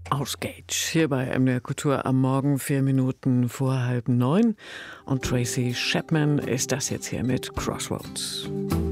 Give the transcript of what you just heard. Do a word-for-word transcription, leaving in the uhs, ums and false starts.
Ausgate, hier bei M D R Kultur am Morgen, vier Minuten vor halb neun. Und Tracy Chapman ist das jetzt hier mit Crossroads.